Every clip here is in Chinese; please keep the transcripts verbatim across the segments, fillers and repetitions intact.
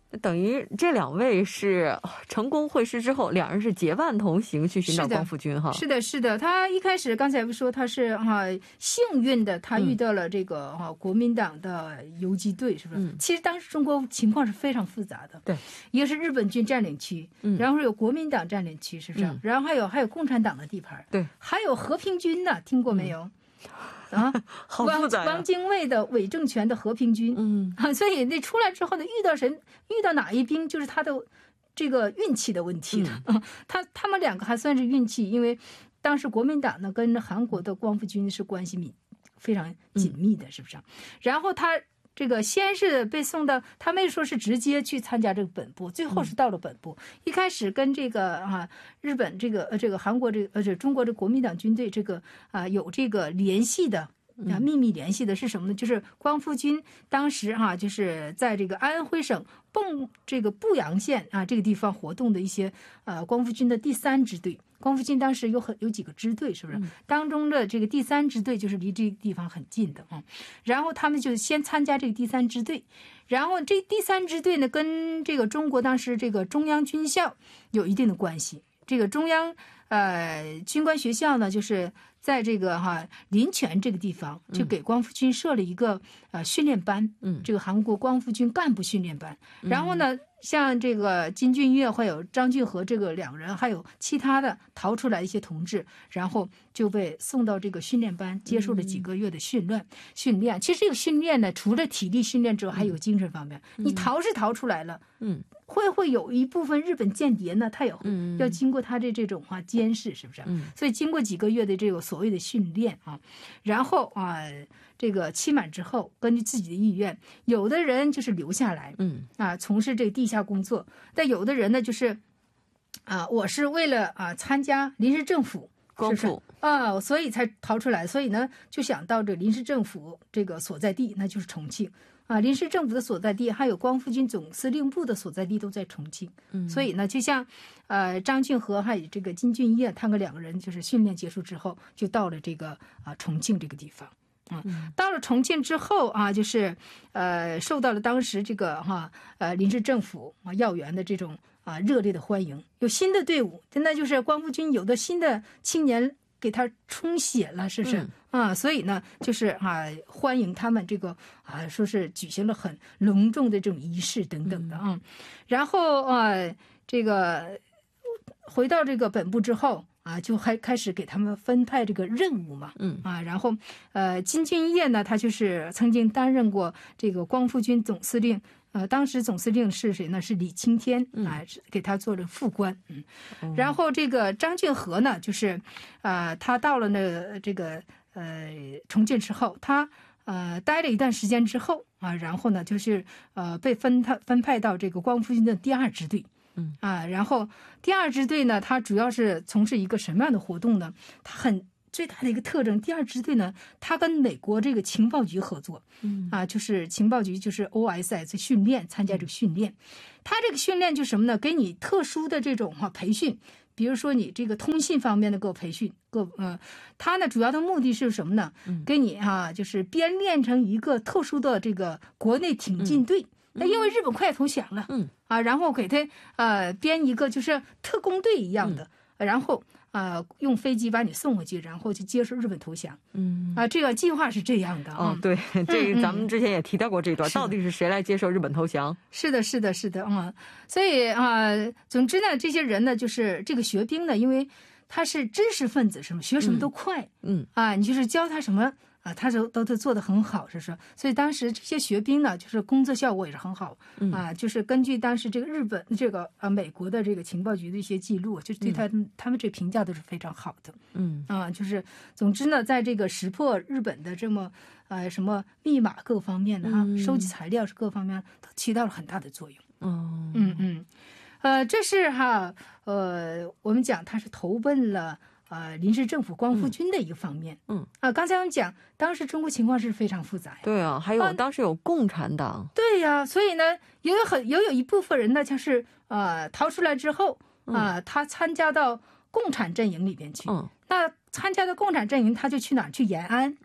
等于这两位是成功会师之后，两人是结伴同行去寻找光复军哈。 是的，是的，他一开始刚才不说他是哈、啊、幸运的，他遇到了这个哈、啊、国民党的游击队，是不是？嗯、其实当时中国情况是非常复杂的， 对， 一个是日本军占领区，嗯、然后有国民党占领区，是不是？嗯、然后还有还有共产党的地盘， 对， 还有和平军呢，听过没有？嗯啊，好复杂、啊。 汪精卫的伪政权的和平军，嗯啊，所以那出来之后呢，遇到谁，遇到哪一兵，就是他的这个运气的问题了、嗯啊。他他们两个还算是运气，因为当时国民党呢跟韩国的光复军是关系密非常紧密的，是不是？嗯、然后他。这个先是被送到，他没说是直接去参加这个本部，最后是到了本部。嗯、一开始跟这个啊日本这个呃这个韩国这个呃这中国这国民党军队这个啊有这个联系的啊秘密联系的是什么呢？就是光复军当时哈、啊、就是在这个安徽省蚌这个阜阳县啊这个地方活动的一些呃光复军的第三支队。光复军当时有很有几个支队，是不是？嗯、当中的这个第三支队就是离这个地方很近的啊。然后他们就先参加这个第三支队，然后这第三支队呢跟这个中国当时这个中央军校有一定的关系。这个中央呃军官学校呢，就是在这个哈临泉这个地方，就给光复军设了一个呃训练班，嗯，这个韩国光复军干部训练班。然后呢，像这个金俊晔还有张俊和这个两人，还有其他的逃出来的一些同志，然后就被送到这个训练班，接受了几个月的训练。训练其实这个训练呢，除了体力训练之外，还有精神方面。你逃是逃出来了，嗯。会会有一部分日本间谍呢，他也要经过他的这种啊监视，是不是？嗯，所以经过几个月的这个所谓的训练啊，然后啊，这个期满之后，根据自己的意愿，有的人就是留下来，嗯啊，从事这个地下工作，但有的人呢，就是啊，我是为了啊参加临时政府。 光复啊，所以才逃出来，所以呢，就想到这临时政府这个所在地，那就是重庆啊。临时政府的所在地，还有光复军总司令部的所在地都在重庆。嗯，所以呢，就像呃张俊和还有这个金俊晔，他们两个人就是训练结束之后，就到了这个啊重庆这个地方。啊，到了重庆之后啊，就是呃受到了当时这个哈呃临时政府啊要员的这种啊热烈的欢迎，有新的队伍，那就是光复军有的新的青年给他充血了，是不是、嗯、啊？所以呢，就是啊欢迎他们这个啊说是举行了很隆重的这种仪式等等的啊，嗯、然后啊这个回到这个本部之后。啊，就还开始给他们分派这个任务嘛，嗯啊，然后呃，金俊晔呢，他就是曾经担任过这个光复军总司令，呃，当时总司令是谁呢？是李青天啊，给他做了副官，嗯，嗯然后这个张俊和呢，就是呃，他到了那这个呃重庆之后，他呃待了一段时间之后啊，然后呢，就是呃被分他分派到这个光复军的第二支队。嗯啊，然后第二支队呢，它主要是从事一个什么样的活动呢？它很最大的一个特征，第二支队呢，它跟美国这个情报局合作，嗯啊，就是情报局就是 O S I 训练，参加这个训练。它这个训练就是什么呢？给你特殊的这种哈培训，比如说你这个通信方面的各培训，各呃，它呢主要的目的是什么呢？给你哈、啊、就是编练成一个特殊的这个国内挺进队。嗯那因为日本快投降了，嗯啊，然后给他呃编一个就是特工队一样的，嗯、然后呃用飞机把你送回去，然后去接受日本投降，嗯啊，这个计划是这样的啊、 哦。对，这个咱们之前也提到过这段，嗯、到底是谁来接受日本投降？ 是的，是的，是的啊、嗯。所以啊，总之呢，这些人呢，就是这个学兵呢，因为他是知识分子，什么学什么都快，嗯, 嗯啊，你就是教他什么。啊，他都都都做得很好，是说，所以当时这些学兵呢，就是工作效果也是很好，嗯、啊，就是根据当时这个日本这个啊美国的这个情报局的一些记录，就是对他、嗯、他们这评价都是非常好的，嗯啊，就是总之呢，在这个识破日本的这么呃什么密码各方面的哈、嗯，收集材料是各方面都起到了很大的作用，哦、嗯嗯，呃，这是哈呃我们讲他是投奔了。呃，临时政府光复军的一个方面，嗯啊，刚才我们讲，当时中国情况是非常复杂呀， 对啊，还有、啊、当时有共产党， 对呀、啊，所以呢，也有很也有一部分人呢，就是呃逃出来之后啊、呃，他参加到共产阵营里边去，嗯，那参加到共产阵营，他就去哪儿？去延安，嗯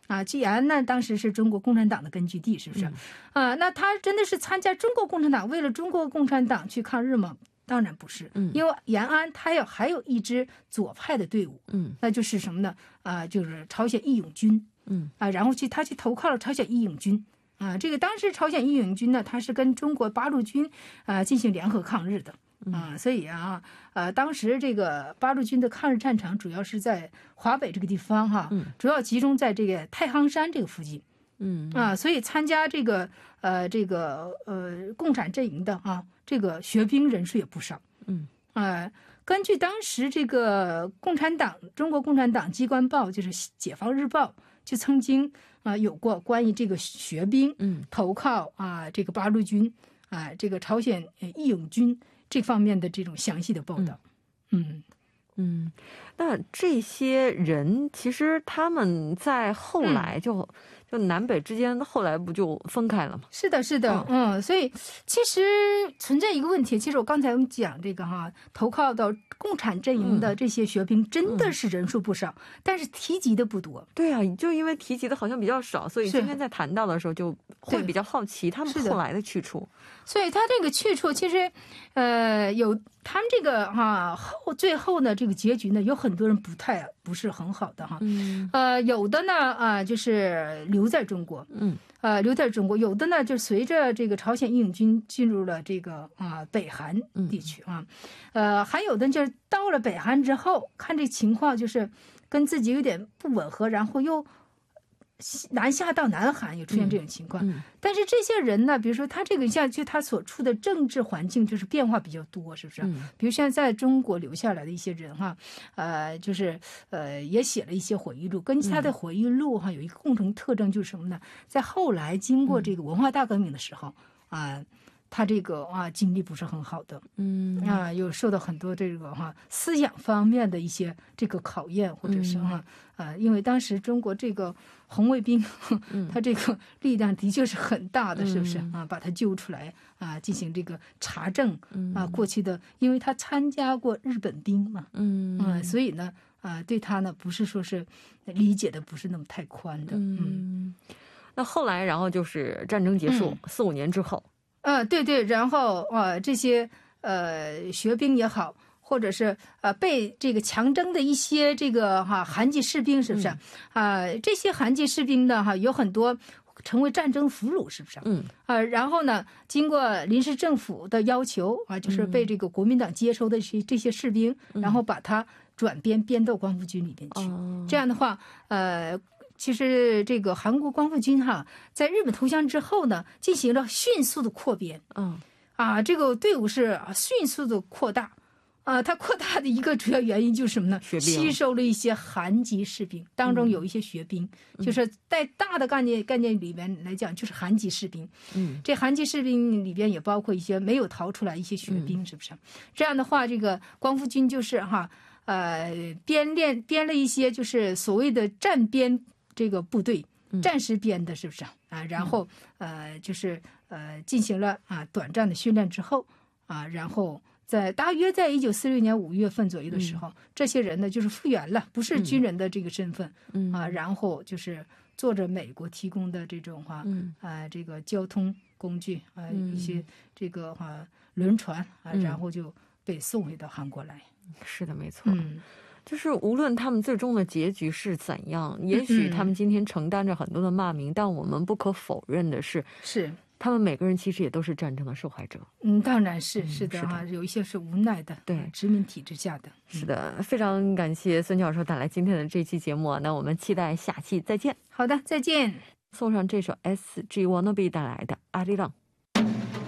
啊，济安呢当时是中国共产党的根据地，是不是？ 嗯、 啊，那他真的是参加中国共产党，为了中国共产党去抗日吗？当然不是， 嗯， 因为延安他要还有一支左派的队伍， 嗯， 那就是什么呢？啊，就是朝鲜义勇军， 嗯， 啊，然后去他去投靠了朝鲜义勇军，啊，这个当时朝鲜义勇军呢，他是跟中国八路军啊进行联合抗日的，啊，所以啊，呃，当时这个八路军的抗日战场主要是在华北这个地方哈， 嗯， 主要集中在这个太行山这个附近。 嗯啊，所以参加这个呃这个呃共产阵营的啊，这个学兵人数也不少。 嗯啊，根据当时这个共产党中国共产党机关报，就是《解放日报》，就曾经啊有过关于这个学兵嗯投靠啊这个八路军啊这个朝鲜义勇军这方面的这种详细的报道。嗯嗯，那这些人其实他们在后来就、嗯、就南北之间后来不就分开了吗？ 是的，是的，嗯，嗯所以其实存在一个问题，其实我刚才我们讲这个哈，投靠到共产阵营的这些学兵真的是人数不少，嗯、但是提及的不多。 对啊，就因为提及的好像比较少，所以今天在谈到的时候就会比较好奇他们后来的去处。 所以他这个去处其实，呃，有他们这个哈、啊、后最后呢这个结局呢，有很多人不太不是很好的哈， 嗯， 呃，有的呢啊、呃、就是留在中国， 嗯， 呃留在中国，有的呢就随着这个朝鲜义勇军进入了这个啊北韩地区啊，呃还有的就是到了北韩之后，看这情况就是跟自己有点不吻合，然后又南下到南韩也出现这种情况、 嗯嗯、 但是这些人呢，比如说他这个像就他所处的政治环境就是变化比较多，是不是、 嗯、 比如现在在中国留下来的一些人哈，呃就是呃也写了一些回忆录，根据他的回忆录哈、嗯、有一个共同特征就是什么呢，在后来经过这个文化大革命的时候啊、呃他这个啊经历不是很好的， 嗯啊，有受到很多这个哈、啊、思想方面的一些这个考验，或者是哈、啊、呃，因为当时中国这个红卫兵， 嗯、 他这个力量的确是很大的，是不是、 嗯、 啊？把他揪出来啊，进行这个查证、 嗯、 啊，过去的，因为他参加过日本兵嘛， 嗯啊，所以呢啊，对他呢不是说是理解的不是那么太宽的，嗯。 嗯那后来，然后就是战争结束，四五、嗯、年之后。 啊，对对，然后啊，这些呃学兵也好，或者是呃被这个强征的一些这个哈、啊、韩籍士兵，是不是、嗯、啊？这些韩籍士兵呢，哈有很多成为战争俘虏，是不是？ 嗯啊，然后呢，经过临时政府的要求啊，就是被这个国民党接收的这些这些士兵， 嗯、 然后把他转编编到光复军里边去。 哦、 这样的话，呃。其实这个韩国光复军哈，在日本投降之后呢，进行了迅速的扩编。 嗯， 啊，这个队伍是迅速的扩大。啊，它扩大的一个主要原因就是什么呢？吸收了一些韩籍士兵，当中有一些学兵，嗯、就是在大的概念概念里面来讲，就是韩籍士兵。 嗯， 这韩籍士兵里边也包括一些没有逃出来一些学兵， 嗯、 是不是？这样的话，这个光复军就是哈，呃，编练编了一些就是所谓的战编。这个部队战时编的，是不是啊？然后呃，就是呃，进行了啊短暂的训练之后啊，然后在大约在一九四六年五月份左右的时候，嗯、这些人呢就是复员了，不是军人的这个身份， 嗯啊，然后就是坐着美国提供的这种哈、啊嗯、 啊这个交通工具啊， 嗯、 一些这个哈、啊、轮船啊，然后就被送回到韩国来。 是的，没错。 嗯。 就是无论他们最终的结局是怎样，也许他们今天承担着很多的骂名，嗯、但我们不可否认的是， 是他们每个人其实也都是战争的受害者。 嗯，当然是、嗯、是的哈、啊，有一些是无奈的， 对殖民体制下的。 是的，非常感谢孙教授带来今天的这期节目，那我们期待下期再见。 好的，再见。 送上这首 S G Wannabe 带来的阿里郎。